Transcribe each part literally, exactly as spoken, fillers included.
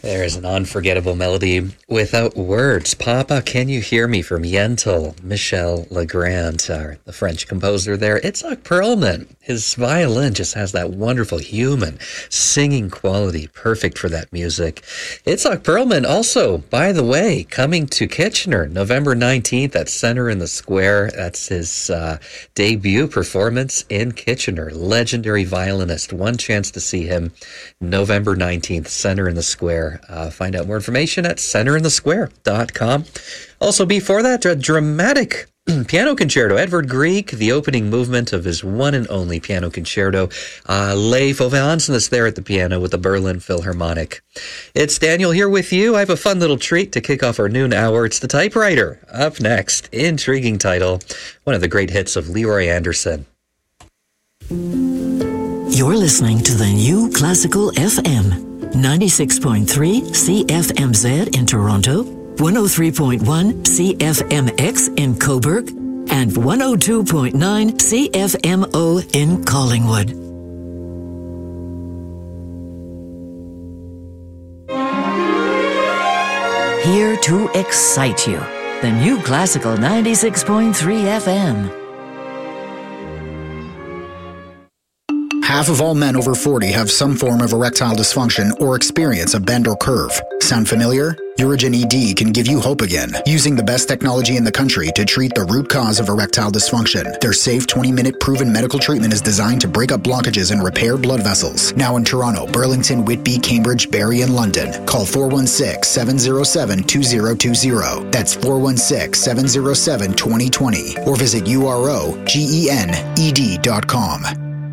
There's an unforgettable melody without words. Papa, Can You Hear Me from Yentl, Michel Legrand, uh, the French composer there. Itzhak Perlman, his violin just has that wonderful human singing quality, perfect for that music. Itzhak Perlman also, by the way, coming to Kitchener November nineteenth at Center in the Square. That's his uh, debut performance in Kitchener. Legendary violinist. One chance to see him November nineteenth, Center in the Square. Uh, find out more information at center in the square dot com. Also, before that, a dramatic piano concerto. Edvard Grieg, the opening movement of his one and only piano concerto. Uh, Leif Ove Hansen is there at the piano with the Berlin Philharmonic. It's Daniel here with you. I have a fun little treat to kick off our noon hour. It's The Typewriter. Up next, intriguing title, one of the great hits of Leroy Anderson. You're listening to the New Classical F M. ninety-six point three C F M Z in Toronto, one oh three point one C F M X in Cobourg, and one oh two point nine C F M O in Collingwood. Here to excite you, the New Classical ninety-six point three F M. Half of all men over forty have some form of erectile dysfunction or experience a bend or curve. Sound familiar? Urigen E D can give you hope again, using the best technology in the country to treat the root cause of erectile dysfunction. Their safe twenty-minute proven medical treatment is designed to break up blockages and repair blood vessels. Now in Toronto, Burlington, Whitby, Cambridge, Barrie, and London. Call four one six, seven oh seven, two oh two oh. That's four one six, seven oh seven, two oh two oh. Or visit U R O G E N E D dot com.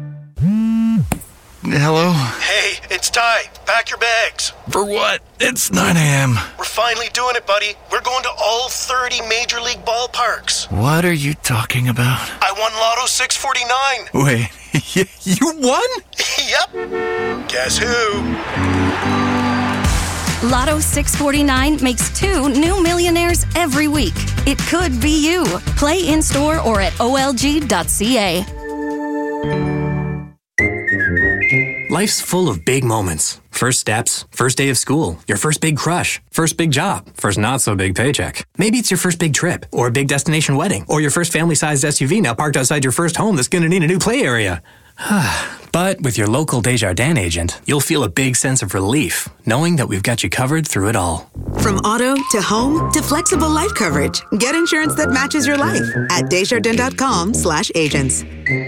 Hello? Hey, it's Ty. Pack your bags. For what? It's nine a.m. We're finally doing it, buddy. We're going to all thirty Major League ballparks. What are you talking about? I won Lotto six forty-nine. Wait, you won? Yep. Guess who? Lotto six forty-nine makes two new millionaires every week. It could be you. Play in-store or at O L G dot C A. Life's full of big moments. First steps, first day of school, your first big crush, first big job, first not so big paycheck. Maybe it's your first big trip, or a big destination wedding, or your first family-sized S U V now parked outside your first home that's going to need a new play area. But with your local Desjardins agent, you'll feel a big sense of relief, knowing that we've got you covered through it all. From auto to home to flexible life coverage, get insurance that matches your life at Desjardins dot com slash agents.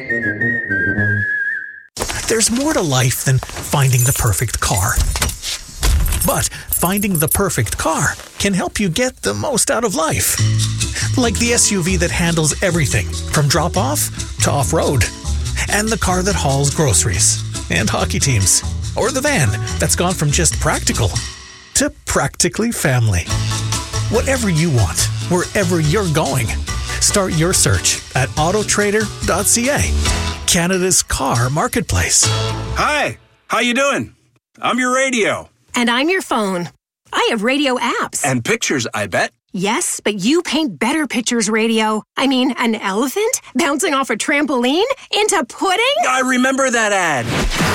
There's more to life than finding the perfect car. But finding the perfect car can help you get the most out of life. Like the S U V that handles everything from drop-off to off-road. And the car that hauls groceries and hockey teams. Or the van that's gone from just practical to practically family. Whatever you want, wherever you're going. Start your search at auto trader dot C A. Canada's car marketplace. Hi, how you doing? I'm your radio. And I'm your phone. I have radio apps. And pictures, I bet. Yes, but you paint better pictures, radio. I mean, an elephant bouncing off a trampoline into pudding? I remember that ad.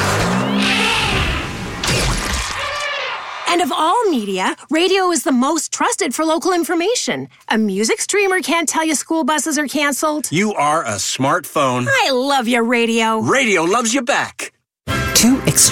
And of all media, radio is the most trusted for local information. A music streamer can't tell you school buses are canceled. You are a smartphone. I love your radio. Radio loves you back. Two